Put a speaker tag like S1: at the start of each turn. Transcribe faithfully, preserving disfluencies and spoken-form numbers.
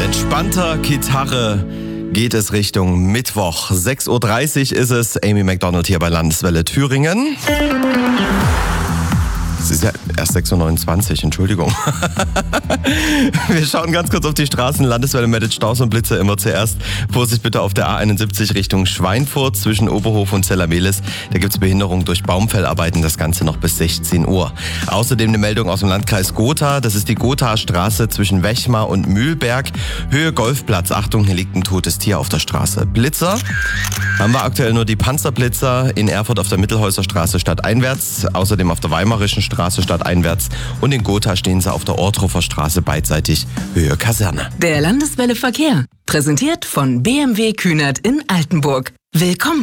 S1: entspannter Gitarre geht es Richtung Mittwoch. sechs Uhr dreißig ist es. Amy Macdonald hier bei Landeswelle Thüringen. Es ist ja erst sechs Uhr neunundzwanzig, Entschuldigung. Wir schauen ganz kurz auf die Straßen. Landeswelle meldet Staus und Blitzer immer zuerst. Vorsicht bitte auf der A einundsiebzig Richtung Schweinfurt zwischen Oberhof und Zellamelis. Da gibt es Behinderung durch Baumfellarbeiten, das Ganze noch bis sechzehn Uhr. Außerdem eine Meldung aus dem Landkreis Gotha. Das ist die Gotha-Straße zwischen Wechmar und Mühlberg. Höhe Golfplatz. Achtung, hier liegt ein totes Tier auf der Straße. Blitzer haben wir aktuell nur die Panzerblitzer in Erfurt auf der Mittelhäuserstraße stadteinwärts. Außerdem auf der Weimarischen Straße. Straße stadteinwärts und in Gotha stehen sie auf der Ortruffer Straße beidseitig Höhe Kaserne.
S2: Der Landeswelle Verkehr, präsentiert von B M W Kühnert in Altenburg. Willkommen!